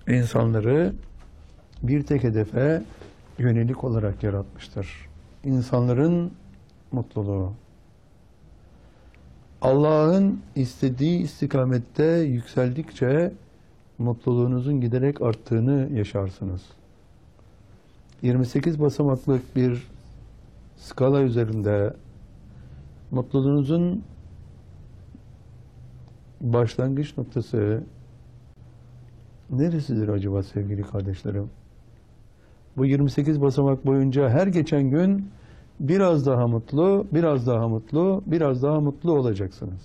insanları bir tek hedefe yönelik olarak yaratmıştır. İnsanların mutluluğu. Allah'ın istediği istikamette yükseldikçe mutluluğunuzun giderek arttığını yaşarsınız. 28 basamaklık bir skala üzerinde mutluluğunuzun başlangıç noktası neresidir acaba sevgili kardeşlerim? Bu 28 basamak boyunca her geçen gün biraz daha mutlu, biraz daha mutlu, biraz daha mutlu olacaksınız.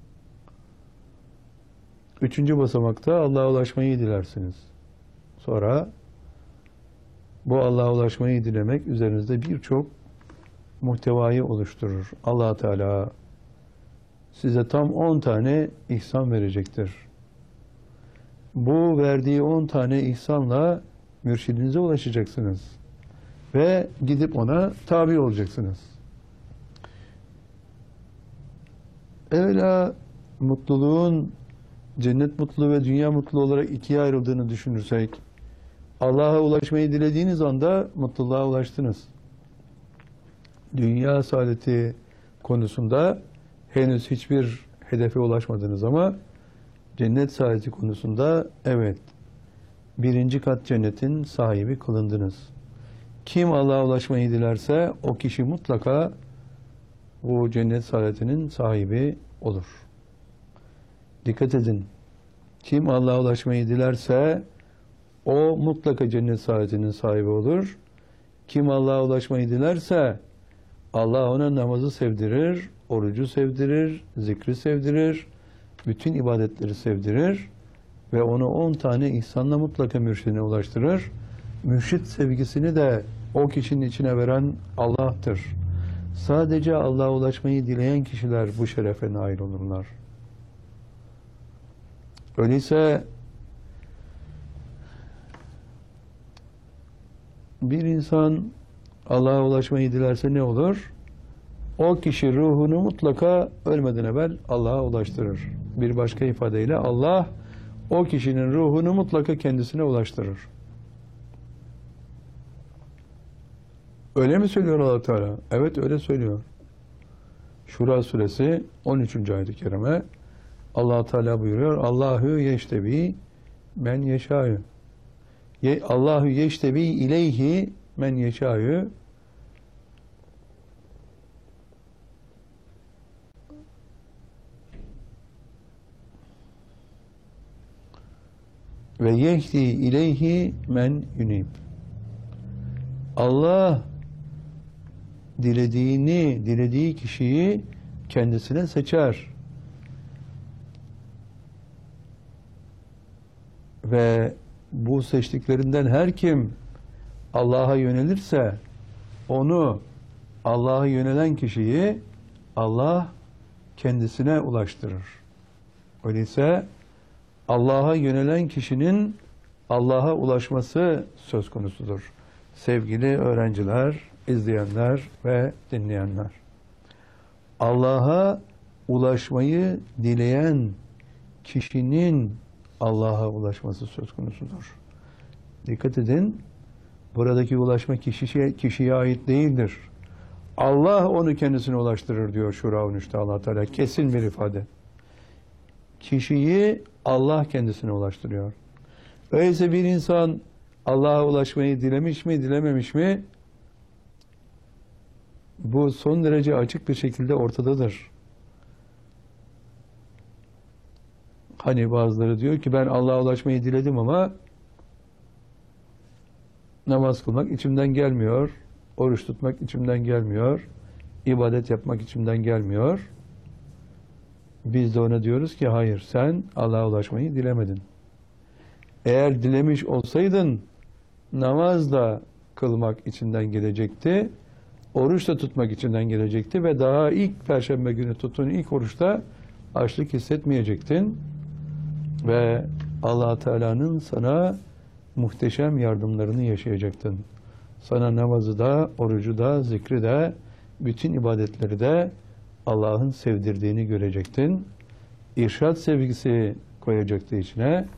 3. basamakta Allah'a ulaşmayı dilersiniz. Sonra bu Allah'a ulaşmayı dilemek üzerinizde birçok muhtevayı oluşturur. Allah Teala size tam 10 tane ihsan verecektir. Bu verdiği 10 tane ihsanla mürşidinize ulaşacaksınız. Ve gidip ona tabi olacaksınız. Evvela mutluluğun cennet mutluluğu ve dünya mutluluğu olarak ikiye ayrıldığını düşünürsek, Allah'a ulaşmayı dilediğiniz anda mutluluğa ulaştınız. Dünya saadeti konusunda henüz hiçbir hedefe ulaşmadınız ama cennet saadeti konusunda evet, 1. kat cennetin sahibi kılındınız. Kim Allah'a ulaşmayı dilerse o kişi mutlaka bu cennet saadetinin sahibi olur. Dikkat edin. Kim Allah'a ulaşmayı dilerse o mutlaka cennet saadetinin sahibi olur. Kim Allah'a ulaşmayı dilerse Allah ona namazı sevdirir, orucu sevdirir, zikri sevdirir, bütün ibadetleri sevdirir ve onu 10 tane ihsanla mutlaka mürşidine ulaştırır. Mürşid sevgisini de o kişinin içine veren Allah'tır. Sadece Allah'a ulaşmayı dileyen kişiler bu şerefe nail olurlar. Öyleyse bir insan Allah'a ulaşmayı dilerse ne olur? O kişi ruhunu mutlaka ölmeden evvel Allah'a ulaştırır. Bir başka ifadeyle Allah o kişinin ruhunu mutlaka kendisine ulaştırır. Öyle mi söylüyor Allah Teala? Evet, öyle söylüyor. Şura suresi 13. ayet-i kerime Allah Teala buyuruyor: Allahu yeştebi men yeşâ'yu. Allahu yeştebi ileyhi men yeşâ'yu. Ve yehdi ileyhi men yunib. Allah dilediği kişiyi kendisine seçer. Ve bu seçtiklerinden her kim Allah'a yönelirse onu, Allah'a yönelen kişiyi Allah kendisine ulaştırır. Öyleyse Allah'a yönelen kişinin Allah'a ulaşması söz konusudur. Sevgili öğrenciler, izleyenler ve dinleyenler. Allah'a ulaşmayı dileyen kişinin Allah'a ulaşması söz konusudur. Dikkat edin, buradaki ulaşma kişiye ait değildir. Allah onu kendisine ulaştırır diyor Şura 13'te Allah Teala. Kesin bir ifade. Kişiyi Allah kendisine ulaştırıyor. Öyleyse bir insan Allah'a ulaşmayı dilemiş mi, dilememiş mi? Bu son derece açık bir şekilde ortadadır. Hani bazıları diyor ki ben Allah'a ulaşmayı diledim ama namaz kılmak içimden gelmiyor, oruç tutmak içimden gelmiyor, ibadet yapmak içimden gelmiyor. Biz de ona diyoruz ki hayır, sen Allah'a ulaşmayı dilemedin. Eğer dilemiş olsaydın namaz da kılmak içinden gelecekti, oruç da tutmak içinden gelecekti ve daha ilk Perşembe günü tuttuğun ilk oruçta açlık hissetmeyecektin ve Allah Teala'nın sana muhteşem yardımlarını yaşayacaktın. Sana namazı da, orucu da, zikri de, bütün ibadetleri de Allah'ın sevdirdiğini görecektin. İrşad sevgisi koyacaktı içine